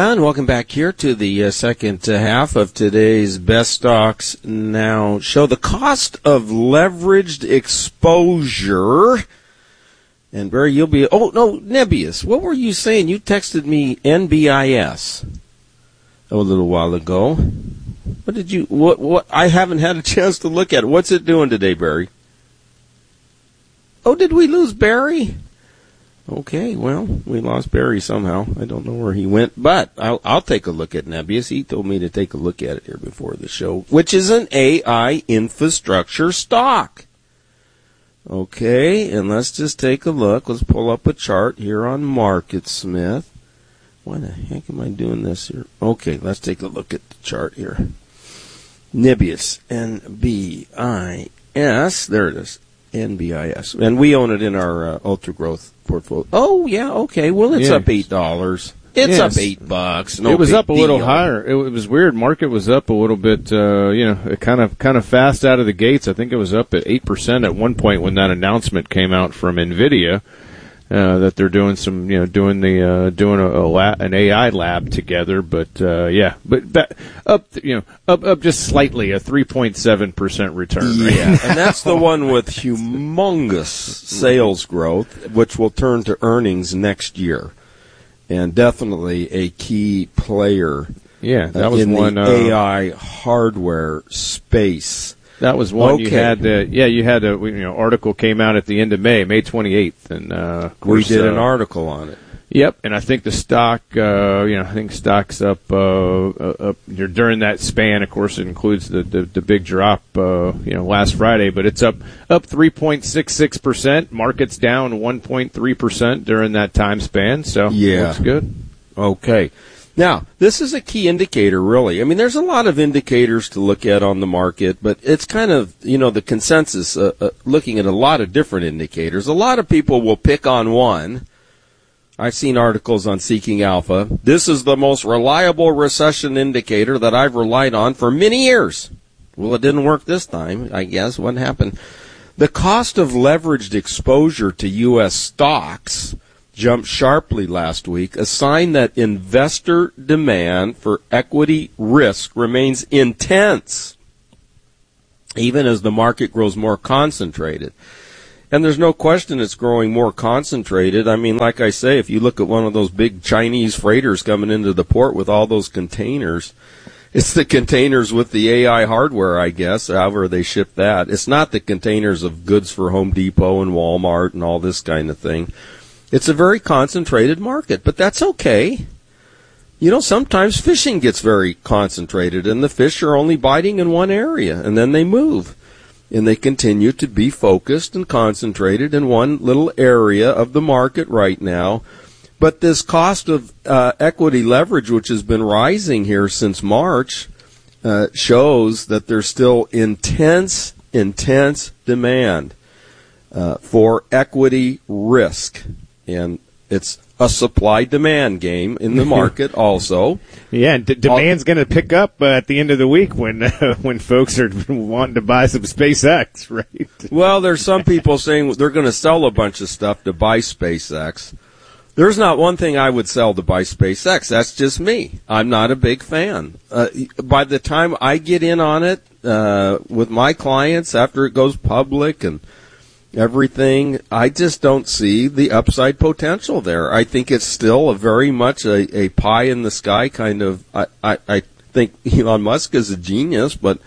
Yeah, and welcome back here to the second half of today's Best Stocks Now show. The cost of leveraged exposure. And Barry, you'll be... Oh, no, Nebius. What were you saying? You texted me NBIS a little while ago. What did you... What? I haven't had a chance to look at it. What's it doing today, Barry? Oh, did we lose Barry? Okay, well, we lost Barry somehow. I don't know where he went, but I'll take a look at Nebius. He told me to take a look at it here before the show, which is an AI infrastructure stock. Okay, and let's just take a look. Let's pull up a chart here on MarketSmith. Why the heck am I doing this here? Okay, let's take a look at the chart here. Nebius, NBIS. There it is. NBIS. And we own it in our Ultra Growth portfolio. Oh, yeah, okay. Well, it's up $8. It's up $8. No, it was up a little deal. higher. It was weird. Market was up a little bit, kind of fast out of the gates. I think it was up at 8% at one point when that announcement came out from NVIDIA that they're doing some, doing an AI lab together. But up just slightly, a 3.7% return. Yeah, and that's the one with humongous sales growth, which will turn to earnings next year. And definitely a key player that was in one, the AI hardware space. That was one. Okay. You had a article came out at the end of May 28th, and we did an article on it. Yep, and I think the stock, I think stock's up during that span. Of course, it includes the big drop, last Friday, but it's up 3.66%. Market's down 1.3% during that time span. So looks good. Okay. Now, this is a key indicator, really. I mean, there's a lot of indicators to look at on the market, but it's kind of, the consensus, looking at a lot of different indicators. A lot of people will pick on one. I've seen articles on Seeking Alpha. This is the most reliable recession indicator that I've relied on for many years. Well, it didn't work this time, I guess. What happened? The cost of leveraged exposure to U.S. stocks jumped sharply last week, a sign that investor demand for equity risk remains intense, even as the market grows more concentrated. And there's no question it's growing more concentrated. I mean, like I say, if you look at one of those big Chinese freighters coming into the port with all those containers, it's the containers with the AI hardware, I guess, however they ship that. It's not the containers of goods for Home Depot and Walmart and all this kind of thing. It's a very concentrated market, but that's okay. Sometimes fishing gets very concentrated, and the fish are only biting in one area, and then they move. And they continue to be focused and concentrated in one little area of the market right now. But this cost of equity leverage, which has been rising here since March, shows that there's still intense demand for equity risk. And it's a supply-demand game in the market also. Yeah, and demand's going to pick up at the end of the week when folks are wanting to buy some SpaceX, right? Well, there's some people saying they're going to sell a bunch of stuff to buy SpaceX. There's not one thing I would sell to buy SpaceX. That's just me. I'm not a big fan. By the time I get in on it with my clients after it goes public and everything, I just don't see the upside potential there. I think it's still very much a pie in the sky kind of. I think Elon Musk is a genius, but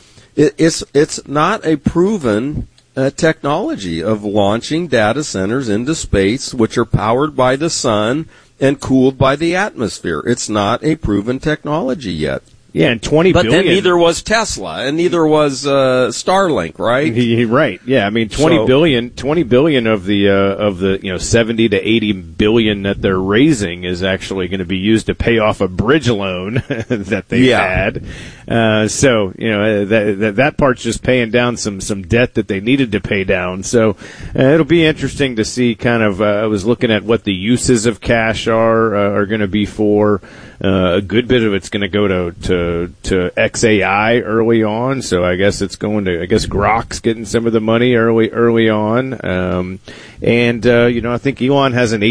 it's not a proven technology of launching data centers into space, which are powered by the sun and cooled by the atmosphere. It's not a proven technology yet. Yeah, and 20 but billion. But then neither was Tesla, and neither was Starlink, right? Right. Yeah, I mean 20 billion of the 70 to 80 billion that they're raising is actually going to be used to pay off a bridge loan that they've had. So that part's just paying down some debt that they needed to pay down. So it'll be interesting to see. Kind of, I was looking at what the uses of cash are going to be for. A good bit of it's going to go to to XAI early on. So I guess it's going to, Grok's getting some of the money early on. I think Elon has an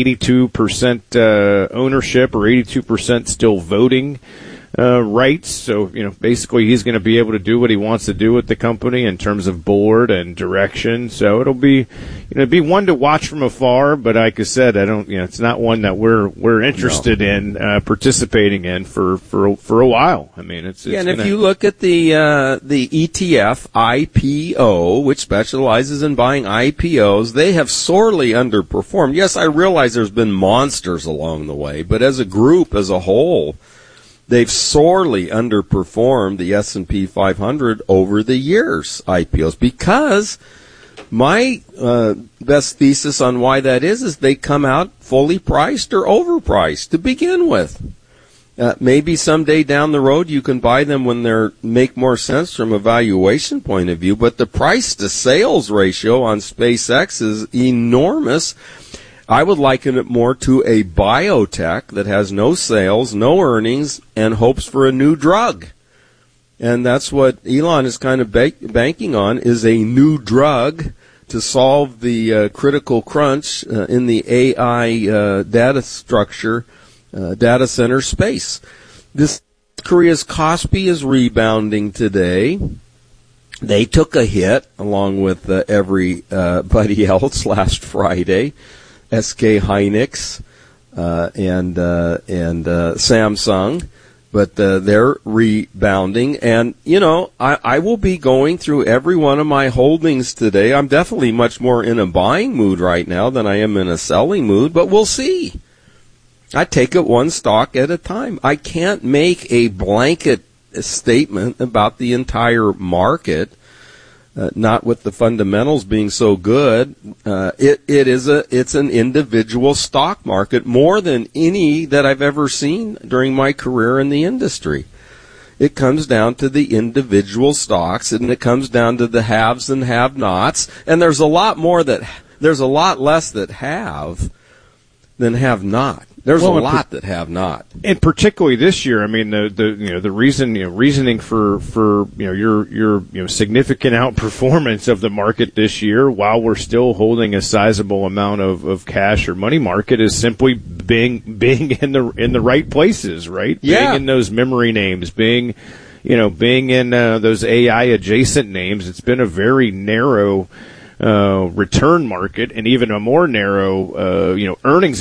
82% ownership or 82% still voting rights. So, basically he's going to be able to do what he wants to do with the company in terms of board and direction. So it'll be, be one to watch from afar, but like I said, it's not one that we're interested in, participating in for a while. I mean, it's and if you look at the ETF IPO, which specializes in buying IPOs, they have sorely underperformed. Yes, I realize there's been monsters along the way, but as a group, as a whole, they've sorely underperformed the S&P 500 over the years, IPOs, because my best thesis on why that is they come out fully priced or overpriced to begin with. Maybe someday down the road you can buy them when they make more sense from a valuation point of view, but the price to sales ratio on SpaceX is enormous. I would liken it more to a biotech that has no sales, no earnings, and hopes for a new drug. And that's what Elon is kind of banking on, is a new drug to solve the critical crunch in the AI data structure, data center space. Korea's Kospi is rebounding today. They took a hit, along with everybody else, last Friday. SK Hynix and Samsung, but they're rebounding. And I will be going through every one of my holdings today. I'm definitely much more in a buying mood right now than I am in a selling mood, but we'll see. I take it one stock at a time. I can't make a blanket statement about the entire market. Not with the fundamentals being so good. It's an individual stock market more than any that I've ever seen during my career in the industry. It comes down to the individual stocks, and it comes down to the haves and have-nots. And there's a lot less that have than have not. There's a lot that have not, and particularly this year. I mean, the reasoning for your significant outperformance of the market this year, while we're still holding a sizable amount of cash or money market, is simply being in the right places, right? Yeah. Being in those memory names, being in those AI adjacent names. It's been a very narrow return market, and even a more narrow, earnings